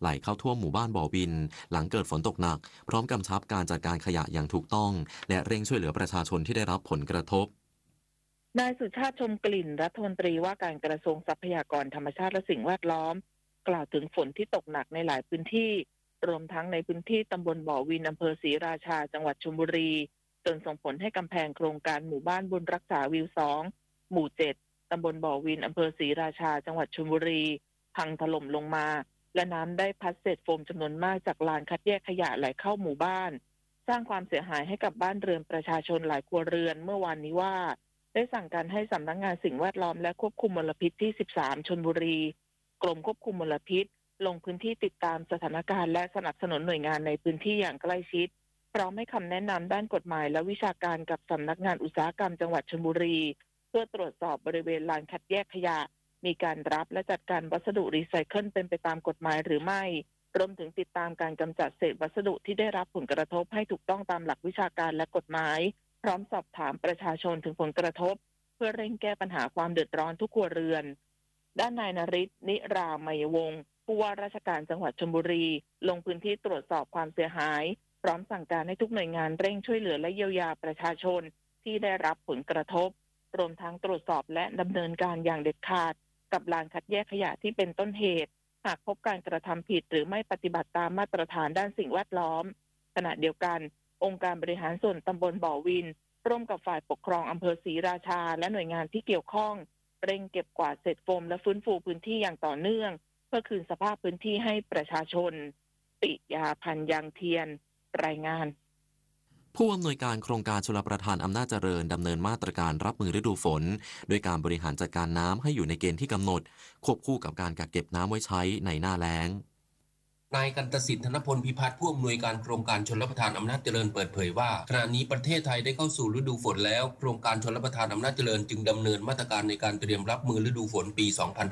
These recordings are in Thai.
ไหลเข้าท่วมหมู่บ้านบ่อวินหลังเกิดฝนตกหนักพร้อมกำชับการจัดการขยะอย่างถูกต้องและเร่งช่วยเหลือประชาชนที่ได้รับผลกระทบนายสุชาติชมกลิ่นรัฐมนตรีว่าการกระทรวงทรัพยากรธรรมชาติและสิ่งแวดล้อมกล่าวถึงฝนที่ตกหนักในหลายพื้นที่รวมทั้งในพื้นที่ตำบลบ่อวินอำเภอศรีราชาจังหวัดชลบุรีจนส่งผลให้กำแพงโครงการหมู่บ้านบุญรักษาวิว2หมู่7ตำบลบ่อวินอำเภอศรีราชาจังหวัดชลบุรีพังถล่มลงมาและน้ำได้พัดเศษโฟมจำนวนมากจากลานคัดแยกขยะไหลเข้าหมู่บ้านสร้างความเสียหายให้กับบ้านเรือนประชาชนหลายครัวเรือนเมื่อวานนี้ว่าได้สั่งการให้สำนักงานสิ่งแวดล้อมและควบคุมมลพิษที่13ชลบุรีกรมควบคุมมลพิษลงพื้นที่ติดตามสถานการณ์และสนับสนุนหน่วยงานในพื้นที่อย่างใกล้ชิดพร้อมให้คำแนะนำด้านกฎหมายและวิชาการกับสำนักงานอุตสาหกรรมจังหวัดชลบุรีเพื่อตรวจสอบบริเวณลานคัดแยกขยะมีการรับและจัดการวัสดุรีไซเคิลเป็นไปตามกฎหมายหรือไม่รวมถึงติดตามการกำจัดเศษวัสดุที่ได้รับผลกระทบให้ถูกต้องตามหลักวิชาการและกฎหมายพร้อมสอบถามประชาชนถึงผลกระทบเพื่อเร่งแก้ปัญหาความเดือดร้อนทุกครัวเรือนด้านนายนฤทธิ์นิรามัยวงศ์ผู้ว่าราชการจังหวัดชลบุรีลงพื้นที่ตรวจสอบความเสียหายพร้อมสั่งการให้ทุกหน่วยงานเร่งช่วยเหลือและเยียวยาประชาชนที่ได้รับผลกระทบรวมทั้งตรวจสอบและดำเนินการอย่างเด็ดขาดกับลานคัดแยกขยะที่เป็นต้นเหตุหากพบการกระทำผิดหรือไม่ปฏิบัติตามมาตรฐานด้านสิ่งแวดล้อมขณะเดียวกันองค์การบริหารส่วนตำบลบ่อวินร่วมกับฝ่ายปกครองอำเภอศรีราชาและหน่วยงานที่เกี่ยวข้องเร่งเก็บกวาดเศษโฟมและฟื้นฟูพื้นที่อย่างต่อเนื่องเพื่อคืนสภาพพื้นที่ให้ประชาชนปิยาพันธ์ยังเทียนรายงานผู้อำนวยการโครงการชลประทานอำนาจเจริญดำเนินมาตรการรับมือฤดูฝนโดยการบริหารจัดการน้ำให้อยู่ในเกณฑ์ที่กำหนดควบคู่กับการกักเก็บน้ำไว้ใช้ในหน้าแล้งนายกันตสิทธิ์ธนพลพิพัฒน์ผู้อำนวยการโครงการชลประทานอำนาจเจริญเปิดเผยว่าขณะนี้ประเทศไทยได้เข้าสู่ฤดูฝนแล้วโครงการชลประทานอำนาจเจริญจึงดำเนินมาตรการในการเตรียมรับมือฤดูฝนปี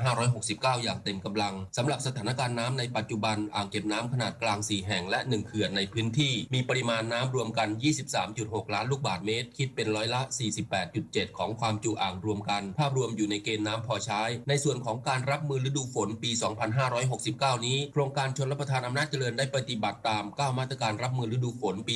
2569 อย่างเต็มกำลังสำหรับสถานการณ์น้ำในปัจจุบันอ่างเก็บน้ำขนาดกลาง4แห่งและ1เขื่อนในพื้นที่มีปริมาณน้ำรวมกัน 23.6 ล้านลูกบาศก์เมตรคิดเป็นร้อยละ 48.7 ของความจุอ่างรวมกันภาพรวมอยู่ในเกณฑ์น้ำพอใช้ในส่วนของการรับมือฤดูฝนปี 2569 นี้โครงการชลประทานอำนาจเจริญได้ปฏิบัติตาม9มาตรการรับมือฤดูฝนปี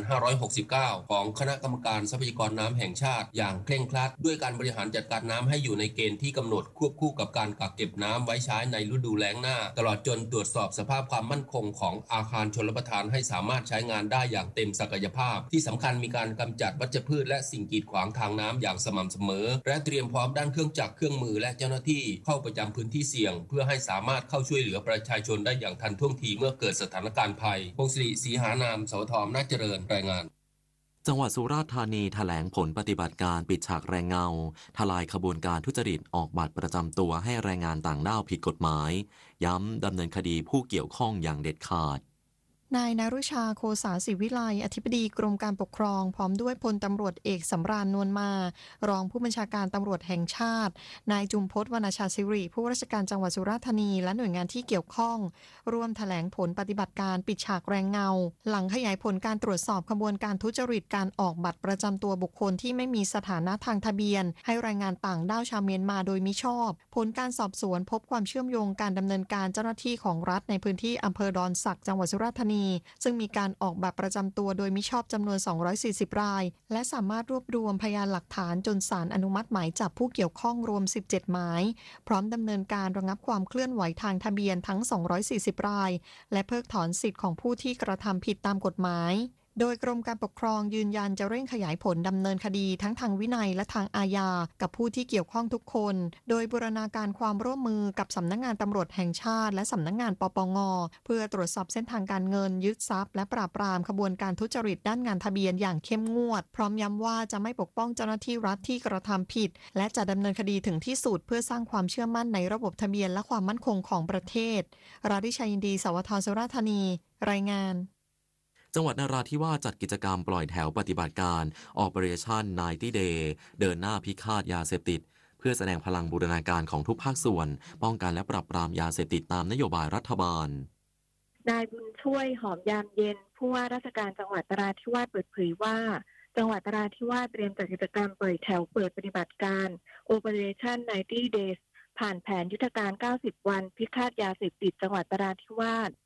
2569 ของคณะกรรมการทรัพยากรน้ำแห่งชาติอย่างเคร่งครัดด้วยการบริหารจัดการน้ำให้อยู่ในเกณฑ์ที่กำหนดควบคู่กับการกักเก็บน้ำไว้ใช้ในฤดูแล้งหน้าตลอดจนตรวจสอบสภาพความมั่นคงของอาคารชลประทานให้สามารถใช้งานได้อย่างเต็มศักยภาพที่สำคัญมีการกำจัดวัชพืชและสิ่งกีดขวางทางน้ำอย่างสม่ำเสมอและเตรียมพร้อมด้านเครื่องจักรเครื่องมือและเจ้าหน้าที่เข้าประจำพื้นที่เสี่ยงเพื่อให้สามารถเข้าช่วยเหลือประชาชนได้อย่างทันท่วงทีเมื่อเกิดสถานการณ์ภัยพงศรีศรีหานามสวทอำนาจเจริญรายงานจังหวัดสุราษฎร์ธานีแถลงผลปฏิบัติการปิดฉากแรงเงาทลายขบวนการทุจริตออกบัตรประจำตัวให้แรงงานต่างด้าวผิดกฎหมายย้ำดำเนินคดีผู้เกี่ยวข้องอย่างเด็ดขาดนายนฤชาโคสาศิวิไลอธิบดีกรมการปกครองพร้อมด้วยพลตำรวจเอกสำราญนวลมารองผู้บัญชาการตำรวจแห่งชาตินายจุมพจน์วรรณชาศิริผู้ว่าราชการจังหวัดสุราษฎร์ธานีและหน่วยงานที่เกี่ยวข้องร่วมแถลงผลปฏิบัติการปิดฉากแรงเงาหลังขยายผลการตรวจสอบขบวนการทุจริตการออกบัตรประจำตัวบุคคลที่ไม่มีสถานะทางทะเบียนให้แรงงานต่างด้าวชาวเมียนมาโดยมิชอบผลการสอบสวนพบความเชื่อมโยงการดำเนินการเจ้าหน้าที่ของรัฐในพื้นที่อำเภอดอนสักจังหวัดสุราษฎร์ธานีซึ่งมีการออกบัตรประจำตัวโดยมิชอบจำนวน240รายและสามารถรวบรวมพยานหลักฐานจนศาลอนุมัติหมายจับผู้เกี่ยวข้องรวม17หมายพร้อมดำเนินการระงับความเคลื่อนไหวทางทะเบียนทั้ง240รายและเพิกถอนสิทธิ์ของผู้ที่กระทำผิดตามกฎหมายโดยกรมการปกครองยืนยันจะเร่งขยายผลดำเนินคดีทั้งทางวินัยและทางอาญากับผู้ที่เกี่ยวข้องทุกคนโดยบูรณาการความร่วมมือกับสำนักงานตำรวจแห่งชาติและสำนักงานปปงเพื่อตรวจสอบเส้นทางการเงินยึดทรัพย์และปราบปรามขบวนการทุจริตด้านงานทะเบียนอย่างเข้มงวดพร้อมย้ำว่าจะไม่ปกป้องเจ้าหน้าที่รัฐที่กระทำผิดและจะดำเนินคดีถึงที่สุดเพื่อสร้างความเชื่อมั่นในระบบทะเบียนและความมั่นคงของประเทศราธิชัยยินดีสวทสุราษฎร์ธานีรายงานจังหวัดนราธิวาสจัดกิจกรรมปล่อยแถวปฏิบัติการ Operation 90 Day เดินหน้าพิฆาตยาเสพติดเพื่อแสดงพลังบูรณาการของทุกภาคส่วนป้องกันและปราบปรามยาเสพติดตามนโยบายรัฐบาลนายบุญช่วยหอมยามเย็นผู้ว่าราชการจังหวัดนราธิวาสเปิดเผยว่าจังหวัดนราธิวาสเตรียมจัดกิจกรรมปล่อยแถวเปิดปฏิบัติการ Operation 90 Days ผ่านแผนยุทธการ90วันพิฆาตยาเสพติดจังหวัดนราธิวาส